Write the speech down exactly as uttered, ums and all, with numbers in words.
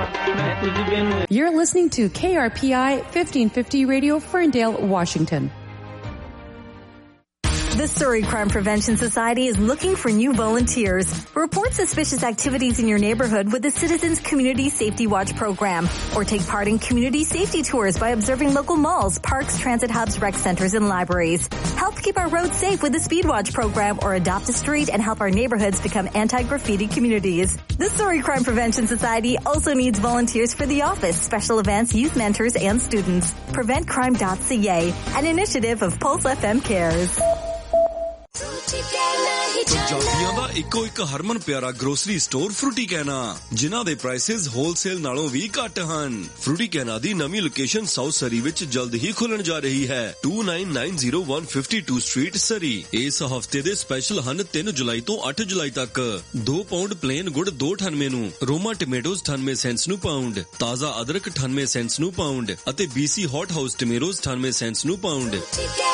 You're listening to K R P I fifteen fifty Radio, Ferndale, Washington. The Surrey Crime Prevention Society is looking for new volunteers. Report suspicious activities in your neighborhood with the Citizens Community Safety Watch program, or take part in community safety tours by observing local malls, parks, transit hubs, rec centers, and libraries. Help keep our roads safe with the Speed Watch program, or adopt a street and help our neighborhoods become anti-graffiti communities. The Surrey Crime Prevention Society also needs volunteers for the office, special events, youth mentors, and students. prevent crime dot c a, an initiative of Pulse F M Cares. ਪੰਜਾਬੀਆਂ ਦਾ ਇੱਕੋ ਇੱਕ ਹਰਮਨ ਪਿਆਰਾ grocery store Frooti ਕੈਨਾ, ਜਿਨ੍ਹਾਂ ਦੇ prices wholesale ਨਾਲੋਂ ਵੀ ਘੱਟ ਹਨ। Frooti ਕੈਨਾ ਦੀ ਨਵੀਂ location south ਸਰੀ ਵਿੱਚ ਜਲਦ ਹੀ ਖੁੱਲਣ ਜਾ ਰਹੀ ਹੈ, two nine nine zero one five two street ਸਰੀ। ਇਸ ਹਫਤੇ ਦੇ ਸਪੈਸ਼ਲ ਹਨ ਤਿੰਨ ਜੁਲਾਈ ਤੋਂ ਅੱਠ ਜੁਲਾਈ ਤੱਕ। ਦੋ ਪਾਉਂਡ ਪਲੇਨ ਗੁੜ ਦੋ ਅਠਾਨਵੇਂ ਨੂੰ, ਰੋਮਾ ਟਮੇਟੋਜ਼ ਅਠਾਨਵੇਂ ਸੈਂਟਸ ਨੂੰ ਪਾਉਂਡ, ਤਾਜ਼ਾ ਅਦਰਕ ਅਠਾਨਵੇਂ ਸੈਂਟਸ ਨੂੰ ਪਾਉਂਡ ਅਤੇ ਬੀਸੀ ਹੌਟ ਹਾਊਸ ਟਮੇਟੋਜ਼ ਅਠਾਨਵੇਂ ਸੈਂਟਸ ਨੂੰ ਪਾਉਂਡ।